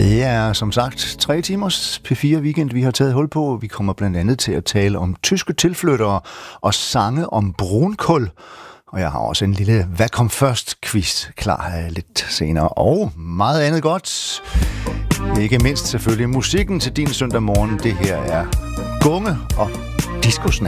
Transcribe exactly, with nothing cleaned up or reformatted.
Det er som sagt tre timers P fire Weekend, vi har taget hul på. Vi kommer blandt andet til at tale om tyske tilflyttere og sange om brunkul. Og jeg har også en lille Hvad kom først quiz klar lidt senere. Og meget andet godt. Ikke mindst selvfølgelig musikken til din søndag morgen. Det her er Gunge og Disco Snack.